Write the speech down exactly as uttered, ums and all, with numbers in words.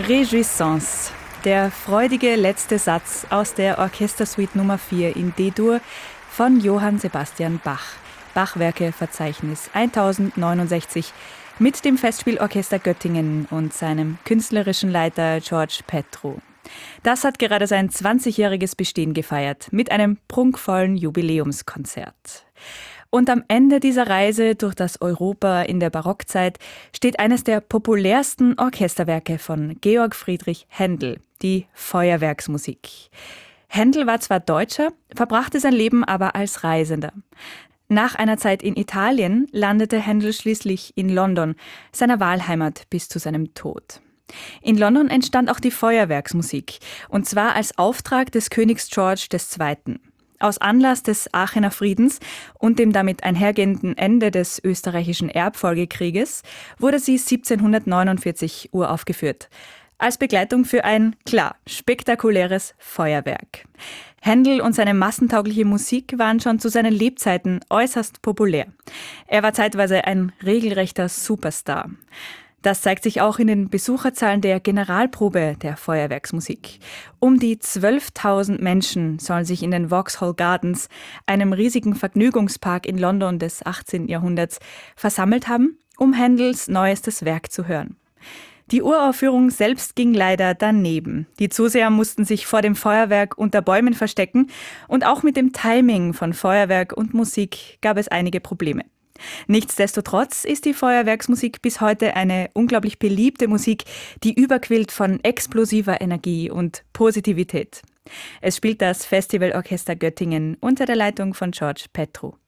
Réjouissance, der freudige letzte Satz aus der Orchestersuite Nummer vier in D-Dur von Johann Sebastian Bach. Bachwerke-Verzeichnis tausendneunundsechzig mit dem Festspielorchester Göttingen und seinem künstlerischen Leiter George Petru. Das hat gerade sein zwanzigjähriges Bestehen gefeiert mit einem prunkvollen Jubiläumskonzert. Und am Ende dieser Reise durch das Europa in der Barockzeit steht eines der populärsten Orchesterwerke von Georg Friedrich Händel, die Feuerwerksmusik. Händel war zwar Deutscher, verbrachte sein Leben aber als Reisender. Nach einer Zeit in Italien landete Händel schließlich in London, seiner Wahlheimat bis zu seinem Tod. In London entstand auch die Feuerwerksmusik, und zwar als Auftrag des Königs George der Zweite. Aus Anlass des Aachener Friedens und dem damit einhergehenden Ende des österreichischen Erbfolgekrieges wurde sie siebzehnhundertneunundvierzig uraufgeführt. Als Begleitung für ein, klar, spektakuläres Feuerwerk. Händel und seine massentaugliche Musik waren schon zu seinen Lebzeiten äußerst populär. Er war zeitweise ein regelrechter Superstar. Das zeigt sich auch in den Besucherzahlen der Generalprobe der Feuerwerksmusik. Um die zwölftausend Menschen sollen sich in den Vauxhall Gardens, einem riesigen Vergnügungspark in London des achtzehnten Jahrhunderts, versammelt haben, um Händels neuestes Werk zu hören. Die Uraufführung selbst ging leider daneben. Die Zuseher mussten sich vor dem Feuerwerk unter Bäumen verstecken und auch mit dem Timing von Feuerwerk und Musik gab es einige Probleme. Nichtsdestotrotz ist die Feuerwerksmusik bis heute eine unglaublich beliebte Musik, die überquillt von explosiver Energie und Positivität. Es spielt das Festivalorchester Göttingen unter der Leitung von George Petru.